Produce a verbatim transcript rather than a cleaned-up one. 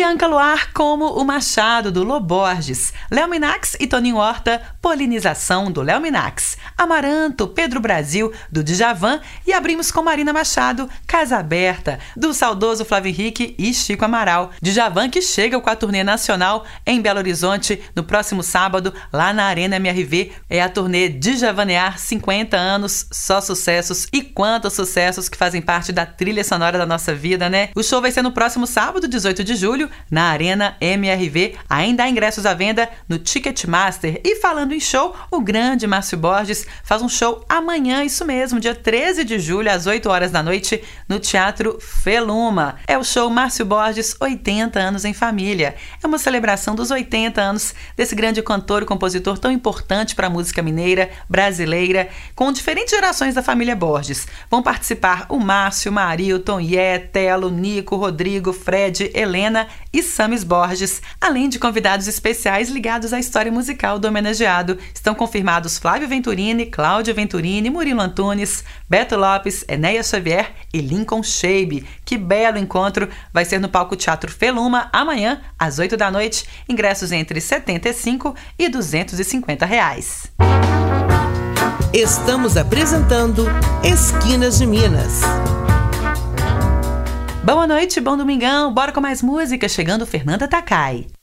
Bianca Luar como o Machado, do Lô Borges. Léo Minax e Toninho Horta, Polinização, do Léo Minax. Amaranto, Pedro Brasil, do Djavan. E abrimos com Marina Machado, Casa Aberta, do saudoso Flávio Henrique e Chico Amaral. Djavan que chega com a turnê nacional em Belo Horizonte no próximo sábado, lá na Arena M R V. É a turnê Djavanear, cinquenta anos, só sucessos. E quantos sucessos que fazem parte da trilha sonora da nossa vida, né? O show vai ser no próximo sábado, dezoito de julho, na Arena M R V. Ainda há ingressos à venda no Ticketmaster. E falando em show, o grande Márcio Borges faz um show amanhã, isso mesmo, dia treze de julho, às oito horas da noite, no Teatro Feluma. É o show Márcio Borges, oitenta anos em família. É uma celebração dos oitenta anos desse grande cantor e compositor tão importante para a música mineira, brasileira, com diferentes gerações da família Borges. Vão participar o Márcio, Marilton, Ié, Telo, Nico, Rodrigo, Fred, Helena e Samis Borges, além de convidados especiais ligados à história musical do homenageado. Estão confirmados Flávio Venturini, Cláudia Venturini, Murilo Antunes, Beto Lopes, Enéia Xavier e Lincoln Sheibe. Que belo encontro! Vai ser no palco Teatro Feluma amanhã, às oito da noite. Ingressos entre setenta e cinco e duzentos e cinquenta reais. Estamos apresentando Esquinas de Minas. Boa noite, bom domingão. Bora com mais música. Chegando Fernanda Takai.